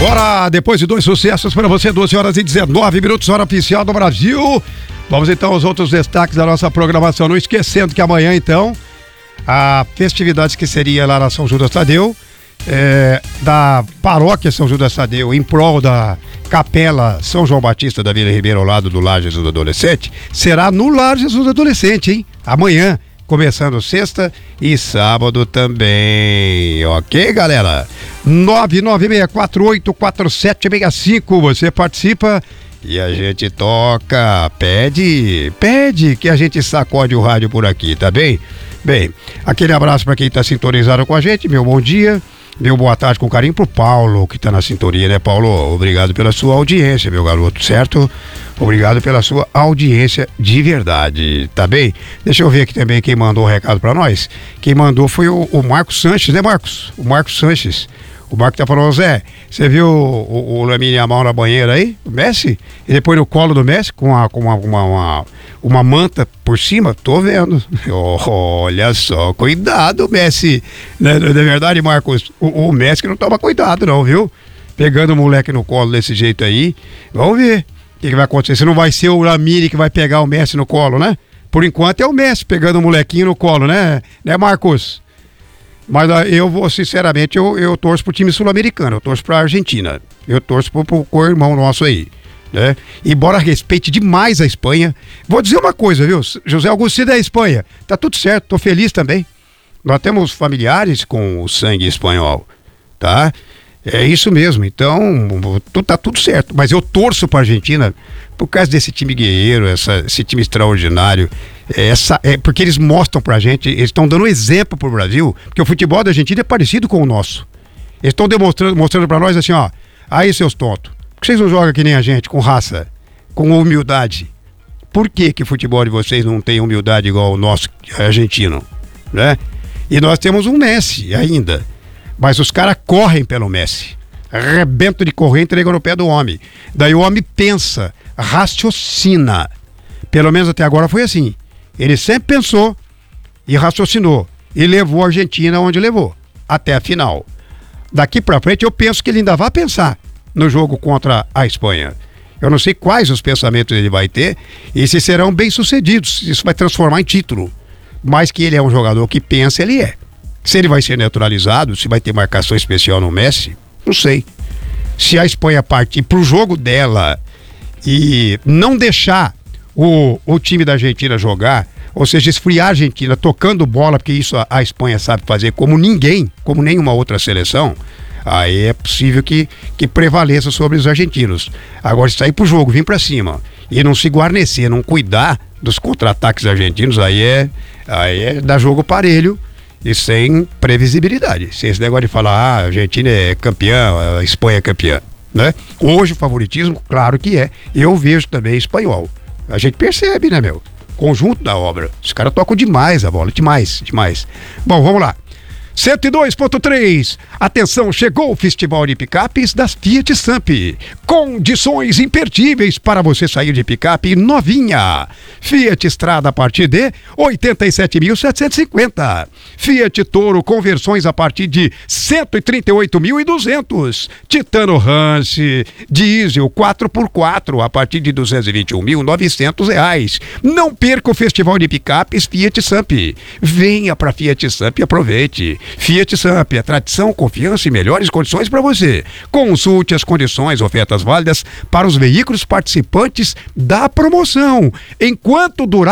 Bora, depois de dois sucessos para você, 12h19, hora oficial do Brasil. Vamos então aos outros destaques da nossa programação. Não esquecendo que amanhã, então, a festividade que seria lá na São Judas Tadeu, da paróquia São Judas Tadeu, em prol da Capela São João Batista da Vila Ribeiro, ao lado do Lar Jesus Adolescente, será no Lar Jesus Adolescente, hein? Amanhã, começando sexta e sábado também, ok, galera? 996484765, você participa e a gente toca, pede que a gente sacode o rádio por aqui, tá bem? Bem, aquele abraço para quem tá sintonizado com a gente, meu bom dia, meu boa tarde com carinho pro Paulo, que tá na sintonia, né, Paulo? Obrigado pela sua audiência, meu garoto, certo? Obrigado pela sua audiência de verdade, tá bem? Deixa eu ver aqui também quem mandou o recado pra nós. Quem mandou foi o Marcos Sanches, né, Marcos? O Marcos Sanches. O Marcos tá falando, Zé, você viu o Lamine Yamal na banheira aí? O Messi? Ele põe no colo do Messi com uma manta por cima? Tô vendo. Olha só, cuidado, Messi. Não é verdade, Marcos? O Messi que não toma cuidado não, viu? Pegando o moleque no colo desse jeito aí. Vamos ver o que vai acontecer. Se não vai ser o Lamine que vai pegar o Messi no colo, né? Por enquanto é o Messi pegando o molequinho no colo, né? Né, Marcos? Mas eu vou, sinceramente, eu torço pro time sul-americano, eu torço pra Argentina, eu torço pro co-irmão nosso aí, né? Embora respeite demais a Espanha, vou dizer uma coisa, viu? José Augusto da Espanha, tá tudo certo, tô feliz também. Nós temos familiares com o sangue espanhol, tá? É isso mesmo, então tá tudo certo, mas eu torço pra Argentina por causa desse time guerreiro, esse time extraordinário, porque eles mostram pra gente, eles estão dando exemplo pro Brasil, porque o futebol da Argentina é parecido com o nosso. Eles estão mostrando pra nós assim, ó, aí seus tontos, por que vocês não jogam que nem a gente, com raça, com humildade? Por que o futebol de vocês não tem humildade igual o nosso argentino, né? E nós temos um Messi ainda, mas os caras correm pelo Messi, arrebento de correr, entrega no pé do homem, daí o homem pensa, raciocina, pelo menos até agora foi assim, ele sempre pensou e raciocinou e levou a Argentina onde levou, até a final. Daqui pra frente eu penso que ele ainda vai pensar no jogo contra a Espanha. Eu não sei quais os pensamentos ele vai ter e se serão bem sucedidos, isso vai transformar em título, mas que ele é um jogador que pensa, ele é. Se ele vai ser neutralizado, se vai ter marcação especial no Messi, não sei. Se a Espanha partir pro jogo dela e não deixar o time da Argentina jogar, ou seja, esfriar a Argentina tocando bola, porque isso a Espanha sabe fazer como ninguém, como nenhuma outra seleção, aí é possível que prevaleça sobre os argentinos. Agora, se sair pro jogo, vir pra cima e não se guarnecer, não cuidar dos contra-ataques argentinos, aí é dar jogo parelho e sem previsibilidade. Sem esse negócio de falar, a Argentina é campeã, a Espanha é campeã, né? Hoje o favoritismo, claro que é. Eu vejo também espanhol. A gente percebe, né, meu? Conjunto da obra. Os caras tocam demais a bola, demais. Bom, vamos lá. 102.3, atenção, chegou o Festival de Picapes das Fiat Samp. Condições imperdíveis para você sair de picape novinha. Fiat Strada a partir de 87.750. Fiat Toro conversões a partir de 138.200. Titano Rance diesel 4x4 a partir de R$221.900. Não perca o Festival de Picapes Fiat Samp. Venha para Fiat Samp e aproveite. Fiat Samp, a tradição, confiança e melhores condições para você. Consulte as condições, ofertas válidas para os veículos participantes da promoção. Enquanto durar